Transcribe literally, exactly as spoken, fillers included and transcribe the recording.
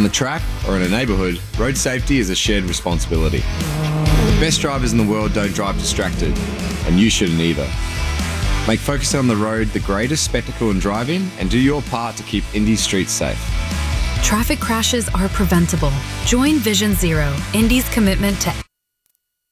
On the track or in a neighbourhood, road safety is a shared responsibility. The best drivers in the world don't drive distracted, and you shouldn't either. Make focusing on the road the greatest spectacle in driving and do your part to keep Indy's streets safe. Traffic crashes are preventable. Join Vision Zero, Indy's commitment to